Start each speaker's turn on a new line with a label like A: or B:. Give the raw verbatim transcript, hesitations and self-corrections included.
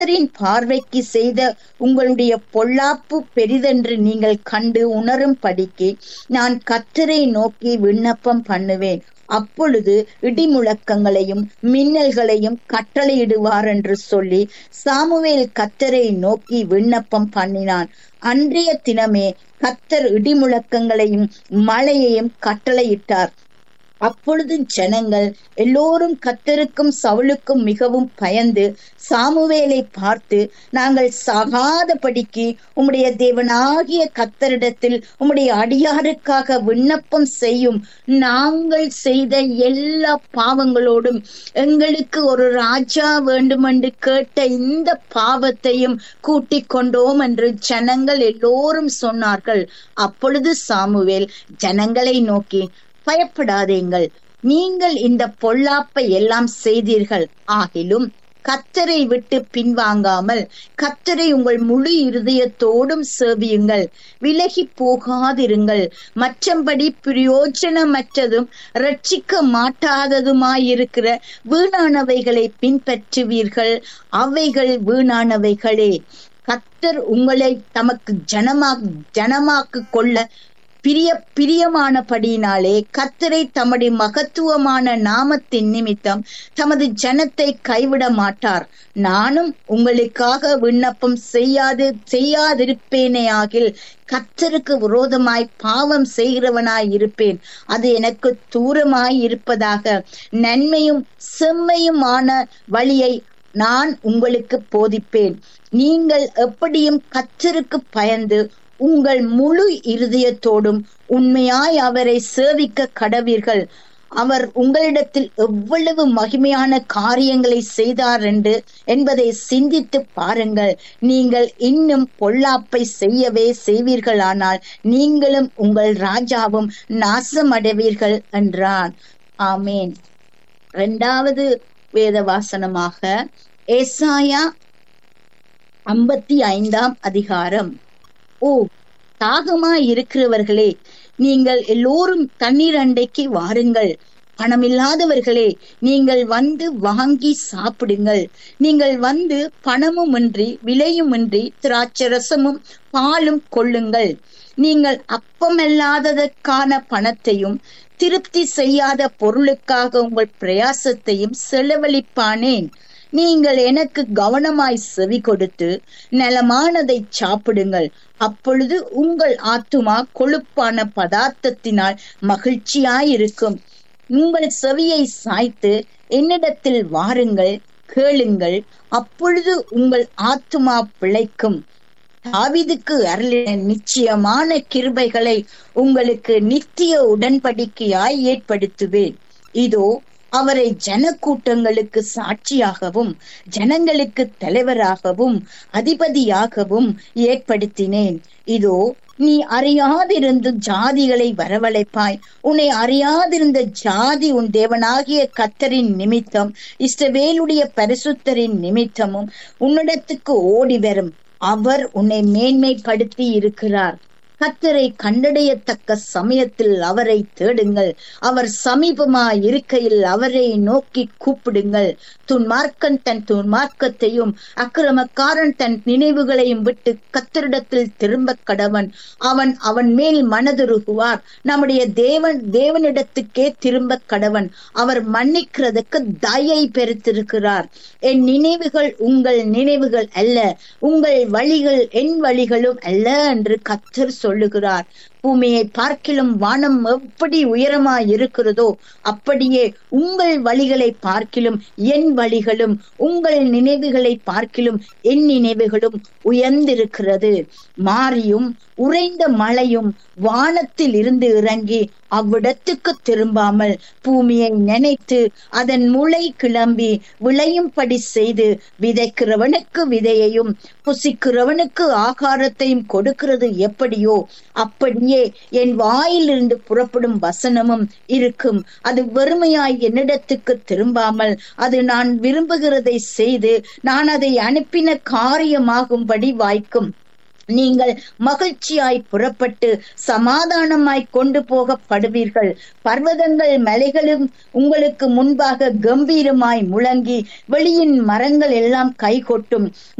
A: கர்த்தரின் பார்வைக்கு செய்த உங்களுடைய பொல்லாப்பு பெரிதென்று நீங்கள் கண்டு உணரும் படிக்கு நான் கர்த்தரை நோக்கி விண்ணப்பம் பண்ணுவேன். அப்பொழுது இடிமுழக்கங்களையும் மின்னல்களையும் கட்டளையிடுவார் என்று சொல்லி சாமுவேல் கர்த்தரை நோக்கி விண்ணப்பம் பண்ணினான். அன்றைய தினமே கர்த்தர் இடிமுழக்கங்களையும் மழையையும் கட்டளையிட்டார். அப்பொழுது ஜனங்கள் எல்லோரும் கர்த்தருக்கும் சவுலுக்கும் மிகவும் பயந்து சாமுவேலை பார்த்து, நாங்கள் சாகாதபடிக்கு உம்முடைய தேவனாகிய கர்த்தரிடத்தில் உம்முடைய அடியாருக்காக விண்ணப்பம் செய்யும். நாங்கள் செய்த எல்லா பாவங்களோடும் எங்களுக்கு ஒரு ராஜா வேண்டுமென்று கேட்ட இந்த பாவத்தையும் கூட்டிக் கொண்டோம் என்று ஜனங்கள் எல்லோரும் சொன்னார்கள். அப்பொழுது சாமுவேல் ஜனங்களை நோக்கி, பயப்படாதீங்கள், நீங்கள் இந்த பொல்லாப்பை எல்லாம் செய்தீர்கள். ஆகிலும் கர்த்தரை விட்டு பின்வாங்காமல் கர்த்தரை உங்கள் முழு இருதயத்தோடும் சேவியுங்கள், விலகி போகாதிருங்கள். மற்றபடி பிரயோஜனமற்றதும் ரட்சிக்க மாட்டாததுமாயிருக்கிற வீணானவைகளை பின்பற்றுவீர்கள். அவைகள் வீணானவைகளே. கர்த்தர் உங்களை தமக்கு ஜனமா ஜனமாக்கு கொள்ள பிரிய பிரியமானபடியினாலே கர்த்தரை தம்முடைய மகத்துவமான நாமத்தின் நிமித்தம் தமது ஜனத்தை கைவிட மாட்டார். நானும் உங்களுக்காக விண்ணப்பம் செய்யாது செய்யாதிருப்பேனே ஆகில் கர்த்தருக்கு விரோதமாய் பாவம் செய்கிறவனாய் இருப்பேன். அது எனக்கு தூரமாய் இருப்பதாக. நன்மையும் செம்மையுமான வழியை நான் உங்களுக்கு போதிப்பேன். நீங்கள் எப்படியும் கர்த்தருக்கு பயந்து உங்கள் முழு இருதயத்தோடும் உண்மையாய் அவரை சேவிக்க கடவீர்கள். அவர் உங்களிடத்தில் எவ்வளவு மகிமையான காரியங்களை செய்தார் என்று என்பதை சிந்தித்து பாருங்கள். நீங்கள் இன்னும் பொல்லாப்பை செய்யவே செய்வீர்களானால் நீங்களும் உங்கள் ராஜாவும் நாசமடைவீர்கள் என்றான். ஆமேன். இரண்டாவது வேத வாசனமாக ஏசாயா ஐம்பத்தி ஐந்தாம் அதிகாரம். ஓ, தாகமாய் இருக்கிறவர்களே, நீங்கள் எல்லோரும் தண்ணீர் அண்டைக்கு வாருங்கள். பணமில்லாதவர்களே, நீங்கள் வந்து வாங்கி சாப்பிடுங்கள். நீங்கள் வந்து பணமுமின்றி விலையுமின்றி திராட்சரசமும் பாலும் கொள்ளுங்கள். நீங்கள் அப்பமல்லாததற்கான பணத்தையும் திருப்தி செய்யாத பொருளுக்காக உங்கள் பிரயாசத்தையும் செலவழிப்பானேன். நீங்கள் எனக்கு கவனமாய் செவி கொடுத்து நலமானதை சாப்பிடுங்கள். அப்பொழுது உங்கள் ஆத்துமா கொழுப்பான பதார்த்தத்தினால் மகிழ்ச்சியாயிருக்கும். உங்கள் செவியை சாய்த்து என்னிடத்தில் வாருங்கள், கேளுங்கள், அப்பொழுது உங்கள் ஆத்துமா பிழைக்கும். தாவீதுக்கு அருளின நிச்சயமான கிருபைகளை உங்களுக்கு நித்திய உடன்படிக்கையாய் ஏற்படுத்துவேன். இதோ, அவரை ஜனக்கூட்டங்களுக்கு சாட்சியாகவும் ஜனங்களுக்கு தலைவராகவும் அதிபதியாகவும் ஏற்படுத்தினேன். இதோ, நீ அறியாதிருந்த ஜாதிகளை வரவழைப்பாய். உன்னை அறியாதிருந்த ஜாதி உன் தேவனாகிய கர்த்தரின் நிமித்தம் இஸ்ரவேலுடைய பரிசுத்தரின் நிமித்தமும் உன்னிடத்துக்கு ஓடி வரும். அவர் உன்னை மேன்மைப்படுத்தி இருக்கிறார். கர்த்தரை கண்டடையத்தக்க சமயத்தில் அவரை தேடுங்கள். அவர் சமீபமாய் இருக்கையில் அவரை நோக்கி கூப்பிடுங்கள். துன்மார்க்கன் தன் துன்மார்க்கத்தையும் அக்கிரமக்காரன் தன் நினைவுகளையும் விட்டு கர்த்தரிடத்தில் திரும்ப கடவன். அவன் அவன் மேல் மனதுருகுவார். நம்முடைய தேவன் தேவனிடத்துக்கே திரும்ப கடவன். அவர் மன்னிக்கிறதுக்கு தயை பெருத்திருக்கிறார். என் நினைவுகள் உங்கள் நினைவுகள் அல்ல, உங்கள் வழிகள் என் வழிகளும் அல்ல என்று கர்த்தர் சொல்லுகிறார். பூமியை பார்க்கிலும் வானம் எப்படி உயரமாய் இருக்கிறதோ அப்படியே உங்கள் வழிகளை பார்க்கிலும் என் வழிகளும் உங்கள் நினைவுகளை பார்க்கிலும் என் நினைவுகளும் உயர்ந்திருக்கிறது. மாரியும் உறைந்த மழையும் வானத்தில் இருந்து இறங்கி அவ்விடத்துக்கு திரும்பாமல் பூமியை நினைத்து அதன் முளை கிளம்பி விளையும்படி செய்து விதைக்கிறவனுக்கு விதையையும் புசிக்கிறவனுக்கு ஆகாரத்தையும் கொடுக்கிறது எப்படியோ அப்படியே என் வாயிலிருந்து புறப்படும் வசனமும் இருக்கும். அது வெறுமையாய் என்னிடத்துக்கு திரும்பாமல் அது நான் விரும்புகிறதை செய்து நான் அதை அனுப்பின காரியமாகும்படி வாய்க்கும். நீங்கள் மகிழ்ச்சியாய் புறப்பட்டு சமாதானமாய் கொண்டு போகப்படுவீர்கள். பர்வதங்கள் மலைகளும் உங்களுக்கு முன்பாக கம்பீரமாய் முழங்கி வெளியின் மரங்கள் எல்லாம் கைகொட்டும்.